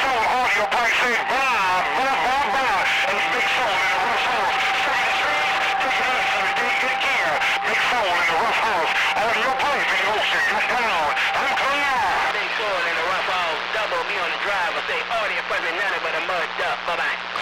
soul, audio pipe says blah, blah, blah, blah. It's big soul in the rough house. Study the streets, take it easy, dig good gear. Big soul in the rough house. Audio pipe in the ocean, you're down. I'm clear. Big soul in the rough house. Double me on the drive. I say audio pipe ain't nothing but a mud duck. Bye-bye.